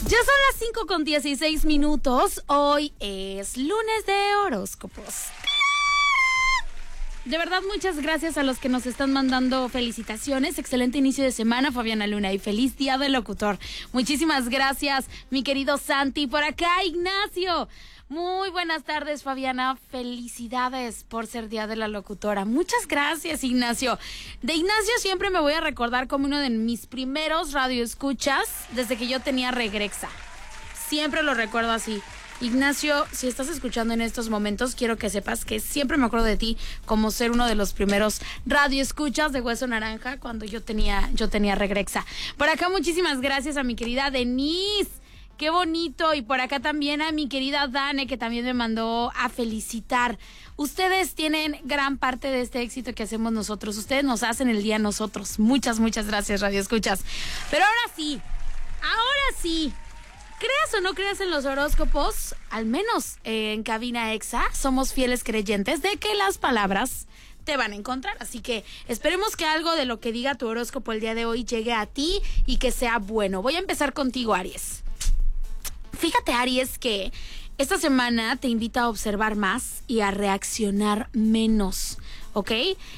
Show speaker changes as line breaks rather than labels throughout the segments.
Ya son las 5:16. Hoy es lunes de horóscopos. De verdad, muchas gracias a los que nos están mandando felicitaciones. Excelente inicio de semana, Fabiana Luna, y feliz día del locutor. Muchísimas gracias, mi querido Santi. Por acá, Ignacio. Muy buenas tardes, Fabiana. Felicidades por ser día de la locutora. Muchas gracias, Ignacio. De Ignacio siempre me voy a recordar como uno de mis primeros radioescuchas desde que yo tenía Regrexa. Siempre lo recuerdo así. Ignacio, si estás escuchando en estos momentos, quiero que sepas que siempre me acuerdo de ti como ser uno de los primeros radioescuchas de Hueso Naranja cuando yo tenía Regrexa. Por acá, muchísimas gracias a mi querida Denise. Qué bonito. Y por acá también a mi querida Dane, que también me mandó a felicitar. Ustedes tienen gran parte de este éxito que hacemos nosotros. Ustedes nos hacen el día a nosotros. Muchas gracias, Radio Escuchas. Pero ahora sí. Creas o no creas en los horóscopos, al menos en Cabina Exa, somos fieles creyentes de que las palabras te van a encontrar. Así que esperemos que algo de lo que diga tu horóscopo el día de hoy llegue a ti y que sea bueno. Voy a empezar contigo, Aries. Fíjate, Aries, que esta semana te invita a observar más y a reaccionar menos, ¿ok?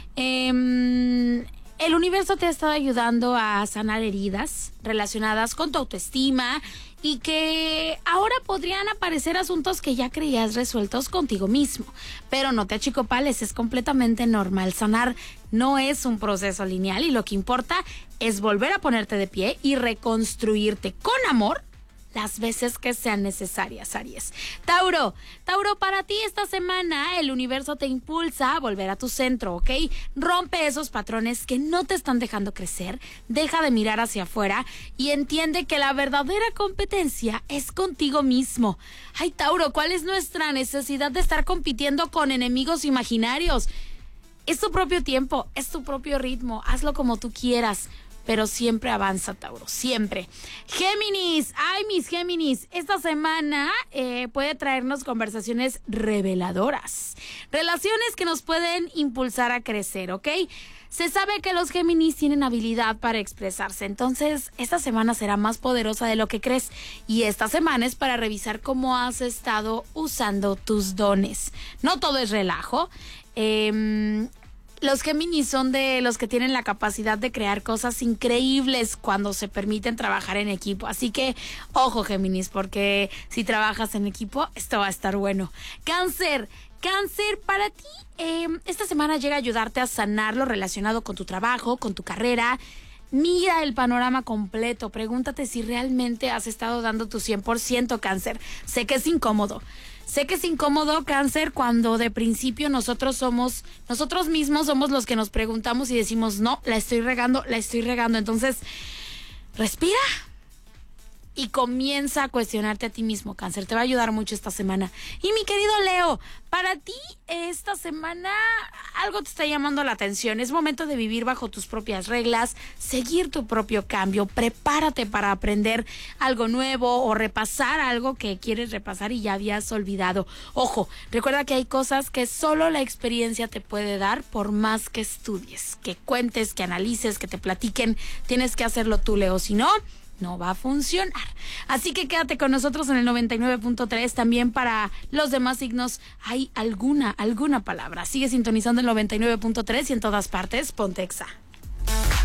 El universo te ha estado ayudando a sanar heridas relacionadas con tu autoestima y que ahora podrían aparecer asuntos que ya creías resueltos contigo mismo. Pero no te achicopales, es completamente normal. Sanar no es un proceso lineal y lo que importa es volver a ponerte de pie y reconstruirte con amor las veces que sean necesarias, Aries. Tauro, para ti esta semana el universo te impulsa a volver a tu centro, ¿ok? Rompe esos patrones que no te están dejando crecer, deja de mirar hacia afuera y entiende que la verdadera competencia es contigo mismo. Ay, Tauro, ¿cuál es nuestra necesidad de estar compitiendo con enemigos imaginarios? Es tu propio tiempo, es tu propio ritmo, hazlo como tú quieras. Pero siempre avanza, Tauro, siempre. Géminis, ay, mis Géminis, esta semana puede traernos conversaciones reveladoras. Relaciones que nos pueden impulsar a crecer, ¿ok? Se sabe que los Géminis tienen habilidad para expresarse, entonces esta semana será más poderosa de lo que crees. Y esta semana es para revisar cómo has estado usando tus dones. No todo es relajo. Los Géminis son de los que tienen la capacidad de crear cosas increíbles cuando se permiten trabajar en equipo. Así que, ojo, Géminis, porque si trabajas en equipo, esto va a estar bueno. Cáncer, para ti, esta semana llega a ayudarte a sanar lo relacionado con tu trabajo, con tu carrera. Mira el panorama completo. Pregúntate si realmente has estado dando tu 100%, Cáncer. Sé que es incómodo, Cáncer, cuando de principio nosotros mismos somos los que nos preguntamos y decimos, no, la estoy regando. Entonces, respira y comienza a cuestionarte a ti mismo, Cáncer. Te va a ayudar mucho esta semana. Y mi querido Leo, para ti esta semana algo te está llamando la atención. Es momento de vivir bajo tus propias reglas, seguir tu propio cambio. Prepárate para aprender algo nuevo o repasar algo que quieres repasar y ya habías olvidado. Ojo, recuerda que hay cosas que solo la experiencia te puede dar por más que estudies, que cuentes, que analices, que te platiquen. Tienes que hacerlo tú, Leo, si no va a funcionar. Así que quédate con nosotros en el 99.3. También para los demás signos hay alguna palabra. Sigue sintonizando el 99.3 y en todas partes, ponte Exa.